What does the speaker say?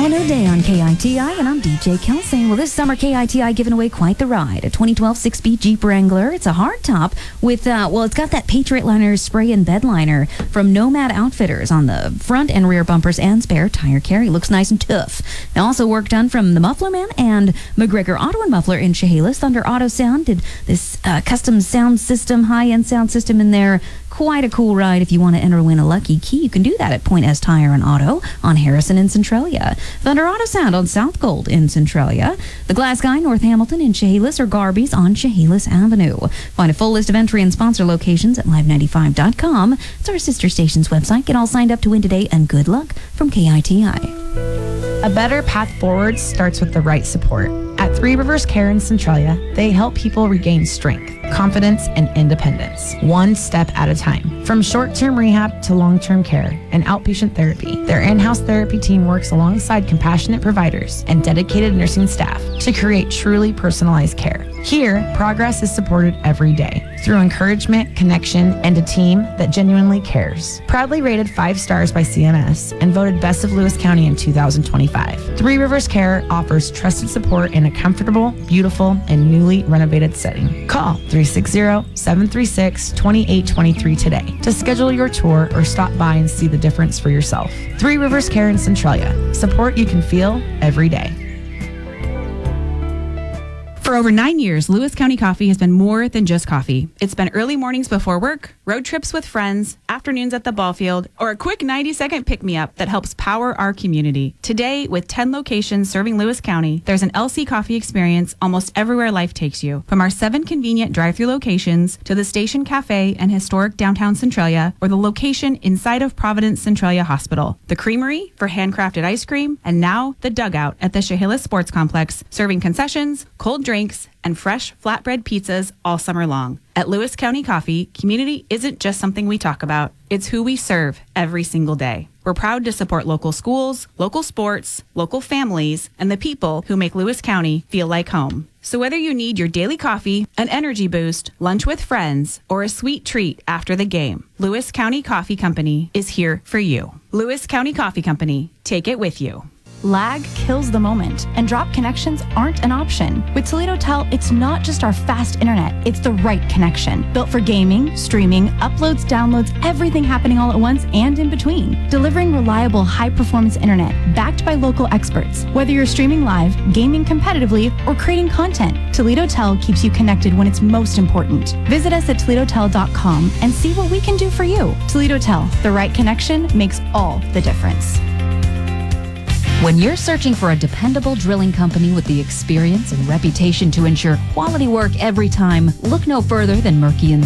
All New Day on KITI, and I'm DJ Kelsey. Well, this summer, KITI giving away quite the ride. A 2012 6-speed Jeep Wrangler. It's a hardtop with, it's got that Patriot Liner spray and bed liner from Nomad Outfitters on the front and rear bumpers and spare tire carry. Looks nice and tough. Now, also work done from the Muffler Man and McGregor Auto and Muffler in Chehalis. Thunder Auto Sound did this custom sound system, high-end sound system in there. Quite a cool ride. If you want to enter win a lucky key, you can do that at Point S Tire and Auto on Harrison in Centralia. Thunder Auto Sound on South Gold in Centralia. The Glass Guy, North Hamilton in Chehalis, or Garby's on Chehalis Avenue. Find a full list of entry and sponsor locations at live95.com. It's our sister station's website. Get all signed up to win today, and good luck from KITI. A better path forward starts with the right support. At Three Rivers Care in Centralia, they help people regain strength, confidence, and independence, one step at a time. From short-term rehab to long-term care and outpatient therapy, their in-house therapy team works alongside compassionate providers and dedicated nursing staff to create truly personalized care. Here, progress is supported every day through encouragement, connection, and a team that genuinely cares. Proudly rated 5 stars by CMS and voted Best of Lewis County in 2025. Three Rivers Care offers trusted support in a comfortable, beautiful, and newly renovated setting. Call 360-736-2823 today to schedule your tour or stop by and see the difference for yourself. Three Rivers Care in Centralia. Support you can feel every day. For over 9 years, Lewis County Coffee has been more than just coffee. It's been early mornings before work, road trips with friends, afternoons at the ball field, or a quick 90-second pick-me-up that helps power our community. Today, with 10 locations serving Lewis County, there's an LC Coffee experience almost everywhere life takes you. From our 7 convenient drive-thru locations to the Station Cafe and historic downtown Centralia, or the location inside of Providence Centralia Hospital. The Creamery for handcrafted ice cream, and now the Dugout at the Chehalis Sports Complex, serving concessions, cold drinks, and fresh flatbread pizzas all summer long. At Lewis County Coffee, community isn't just something we talk about. It's who we serve every single day. We're proud to support local schools, local sports, local families, and the people who make Lewis County feel like home. So whether you need your daily coffee, an energy boost, lunch with friends, or a sweet treat after the game, Lewis County Coffee Company is here for you. Lewis County Coffee Company. Take it with you. Lag kills the moment, and drop connections aren't an option. With Toledo Tel, it's not just our fast internet, it's the right connection. Built for gaming, streaming, uploads, downloads, everything happening all at once and in between. Delivering reliable, high-performance internet backed by local experts. Whether you're streaming live, gaming competitively, or creating content, Toledo Tel keeps you connected when it's most important. Visit us at ToledoTel.com and see what we can do for you. Toledo Tel, the right connection makes all the difference. When you're searching for a dependable drilling company with the experience and reputation to ensure quality work every time, look no further than Murky &